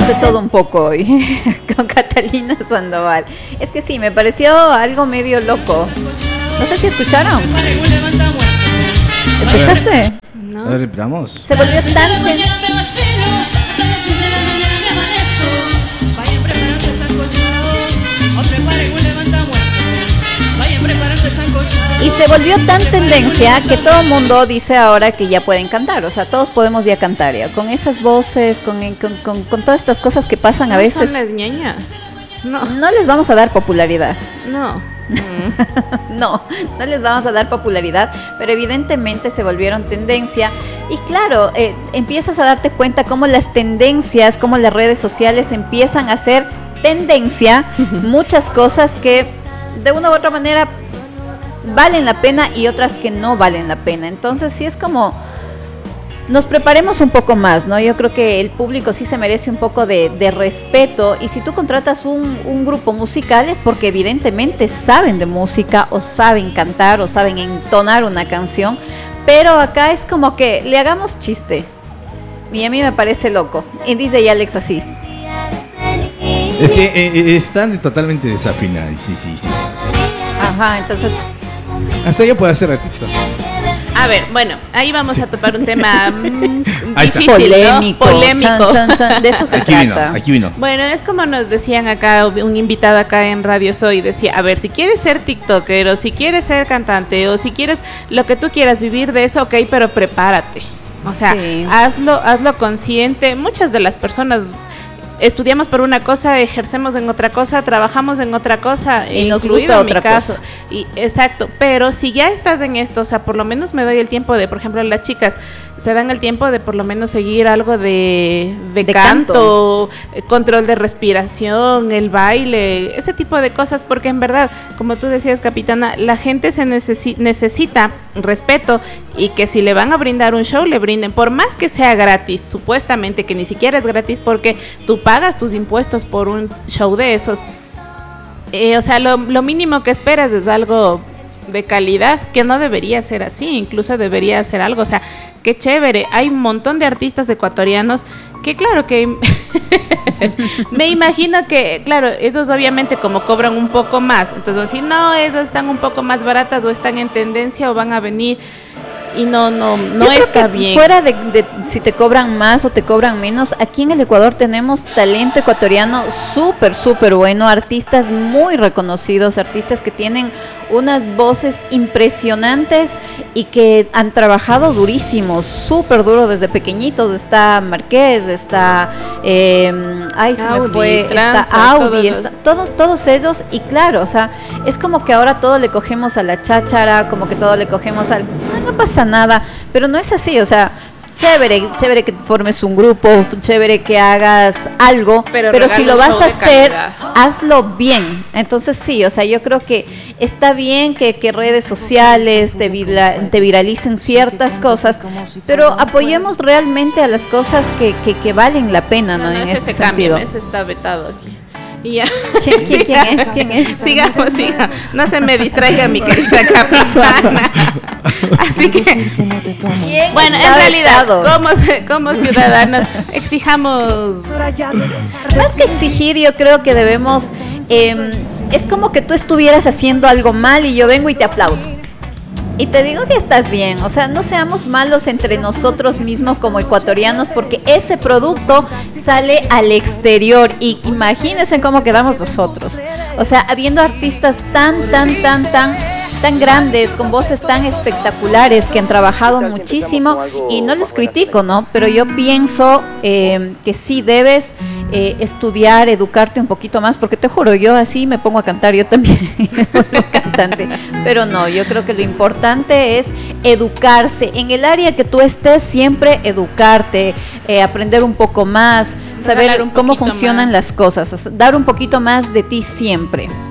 de todo un poco hoy con Catalina Sandoval. Es que sí, me pareció algo medio loco. No sé si escucharon. ¿Escuchaste? No. A ver, vamos. Se volvió tan... Y se volvió tan tendencia que todo el mundo dice ahora que ya pueden cantar. O sea, todos podemos ya cantar ya. Con esas voces, con todas estas cosas que pasan a veces. Son las ñañas. No. No les vamos a dar popularidad. No. No les vamos a dar popularidad, pero evidentemente se volvieron tendencia. Y claro, empiezas a darte cuenta cómo las tendencias, cómo las redes sociales empiezan a hacer tendencia muchas cosas que de una u otra manera valen la pena y otras que no valen la pena. Entonces sí es como nos preparemos un poco más, ¿no? Yo creo que el público sí se merece un poco de respeto, y si tú contratas un grupo musical es porque evidentemente saben de música o saben cantar o saben entonar una canción, pero acá es como que le hagamos chiste y a mí me parece loco. Y dice ya Alex así. Es que están totalmente desafinados, sí. Ajá, entonces... Hasta ella puede ser artista. A ver, bueno, ahí vamos a topar un tema difícil, polémico, ¿no? Polémico. Chan. De eso se trata. Aquí vino. Bueno, es como nos decían acá, un invitado acá en Radio Soy, decía, a ver, si quieres ser tiktoker o si quieres ser cantante o si quieres lo que tú quieras vivir de eso, ok, pero prepárate. O sea, sí. hazlo consciente. Muchas de las personas estudiamos por una cosa, ejercemos en otra cosa, trabajamos en otra cosa, y nos gusta otra cosa. Y exacto, pero si ya estás en esto, o sea, por lo menos me doy el tiempo de, por ejemplo, las chicas se dan el tiempo de por lo menos seguir algo de canto, control de respiración, el baile, ese tipo de cosas, porque en verdad, como tú decías, capitana, la gente se necesita respeto, y que si le van a brindar un show, le brinden, por más que sea gratis, supuestamente que ni siquiera es gratis porque tú pagas tus impuestos por un show de esos. O sea, lo mínimo que esperas es algo de calidad, que no debería ser así, incluso debería ser algo, o sea, qué chévere. Hay un montón de artistas ecuatorianos que claro que me imagino que, claro, esos obviamente como cobran un poco más, entonces van a decir, no, esas están un poco más baratas o están en tendencia o van a venir. Y no está bien. Fuera de si te cobran más o te cobran menos, aquí en el Ecuador tenemos talento ecuatoriano súper bueno, artistas muy reconocidos, artistas que tienen unas voces impresionantes y que han trabajado durísimo, súper duro desde pequeñitos. Está Marqués, está Audi, todos ellos. Y claro, o sea, es como que ahora todo le cogemos a la cháchara, como que todo le cogemos al... no pasa nada, pero no es así, o sea, chévere que formes un grupo, chévere que hagas algo, pero si lo vas a hacer, hazlo bien. Entonces sí, o sea, yo creo que está bien que redes sociales te viralicen ciertas cosas, pero apoyemos realmente a las cosas que valen la pena, ¿no? En ese sentido. Ese está vetado aquí. Y ya. ¿Quién es? Sigamos. No se me distraiga mi querida capitana. Así que, bueno, en realidad, como ciudadanos, exijamos. Más que exigir, yo creo que debemos. Es como que tú estuvieras haciendo algo mal y yo vengo y te aplaudo. Y te digo si estás bien, o sea, no seamos malos entre nosotros mismos como ecuatorianos, porque ese producto sale al exterior y imagínense cómo quedamos nosotros. O sea, habiendo artistas tan grandes, con voces tan espectaculares, que han trabajado muchísimo, y no les critico, ¿no? Pero yo pienso que sí debes estudiar, educarte un poquito más, porque te juro, yo así me pongo a cantar, yo también soy cantante, pero no, yo creo que lo importante es educarse en el área que tú estés, siempre educarte, aprender un poco más, saber cómo funcionan las cosas, dar un poquito más de ti siempre.